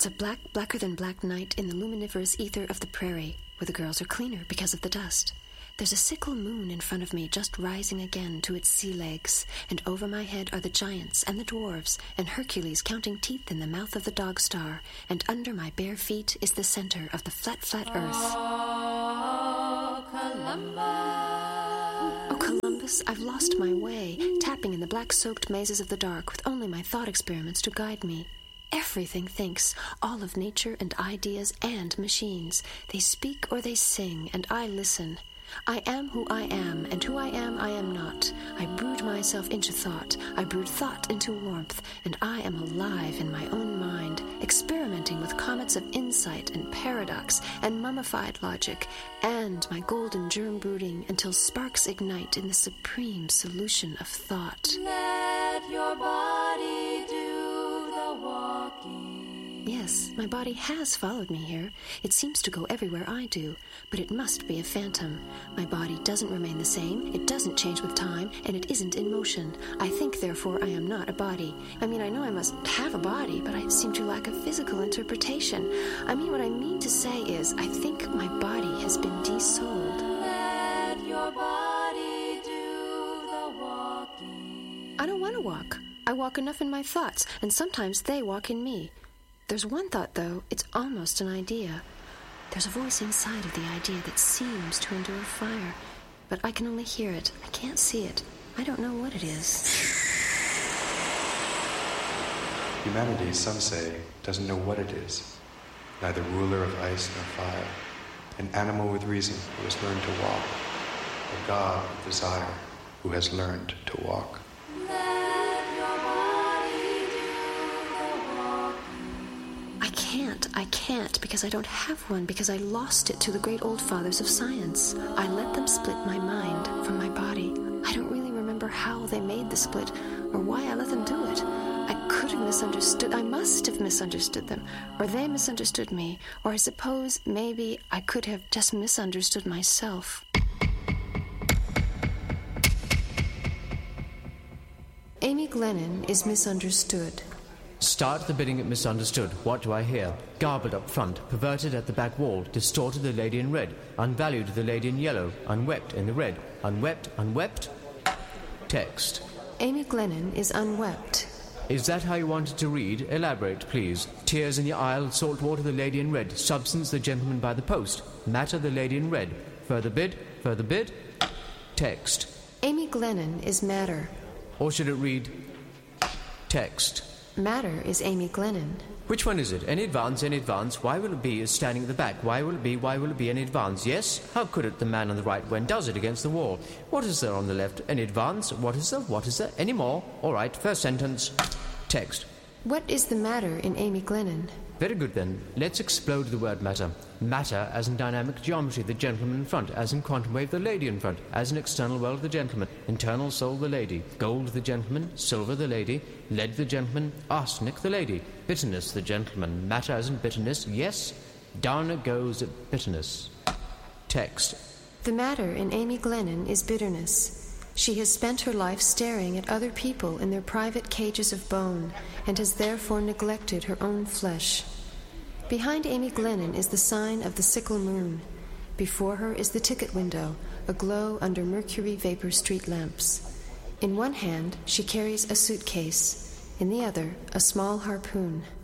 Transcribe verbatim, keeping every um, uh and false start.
It's a black, blacker than black night in the luminiferous ether of the prairie, where the girls are cleaner because of the dust. There's a sickle moon in front of me just rising again to its sea legs, and over my head are the giants and the dwarves, and Hercules counting teeth in the mouth of the dog star, and under my bare feet is the center of the flat, flat earth. Oh, Columbus. Oh, Columbus, I've lost my way, tapping in the black-soaked mazes of the dark with only my thought experiments to guide me. Everything thinks, all of nature and ideas and machines. They speak or they sing, and I listen. I am who I am, and who I am I am not. I brood myself into thought, I brood thought into warmth, and I am alive in my own mind, experimenting with comets of insight and paradox and mummified logic, and my golden germ brooding until sparks ignite in the supreme solution of thought. Let your body do the walking. Yes, my body has followed me here. It seems to go everywhere I do, but it must be a phantom. My body doesn't remain the same, it doesn't change with time, and it isn't in motion. I think, therefore, I am not a body. I mean, I know I must have a body, but I seem to lack a physical interpretation. I mean, what I mean to say is, I think my body has been desouled. Let your body do the walking. I don't want to walk. I walk enough in my thoughts, and sometimes they walk in me. There's one thought, though, it's almost an idea. There's a voice inside of the idea that seems to endure fire, but I can only hear it. I can't see it. I don't know what it is. Humanity, some say, doesn't know what it is. Neither ruler of ice nor fire. An animal with reason who has learned to walk. A god of desire who has learned to walk. I can't, because I don't have one, because I lost it to the great old fathers of science. I let them split my mind from my body. I don't really remember how they made the split, or why I let them do it. I could have misunderstood, I must have misunderstood them, or they misunderstood me, or I suppose maybe I could have just misunderstood myself. Amy Glennon is misunderstood. Start the bidding at misunderstood. What do I hear? Garbled up front, perverted at the back wall, distorted the lady in red, unvalued the lady in yellow, unwept in the red, unwept, unwept. Text. Amy Glennon is unwept. Is that how you wanted to read? Elaborate, please. Tears in the aisle, salt water the lady in red, substance the gentleman by the post, matter the lady in red. Further bid, further bid. Text. Amy Glennon is matter. Or should it read text? Matter is Amy Glennon. Which one is it? Any advance, any advance? Why will it be is standing at the back? Why will it be, why will it be any advance? Yes? How could it? The man on the right when does it against the wall? What is there on the left? Any advance? What is there? What is there? Any more? All right, first sentence. Text. What is the matter in Amy Glennon? Very good then. Let's explode the word matter. Matter as in dynamic geometry, the gentleman in front. As in quantum wave, the lady in front. As in external world, the gentleman. Internal soul, the lady. Gold, the gentleman. Silver, the lady. Lead, the gentleman. Arsenic, the lady. Bitterness, the gentleman. Matter as in bitterness. Yes. Down goes bitterness. Text. The matter in Amy Glennon is bitterness. She has spent her life staring at other people in their private cages of bone, and has therefore neglected her own flesh. Behind Amy Glennon is the sign of the sickle moon. Before her is the ticket window, aglow under mercury vapor street lamps. In one hand, she carries a suitcase. In the other, a small harpoon.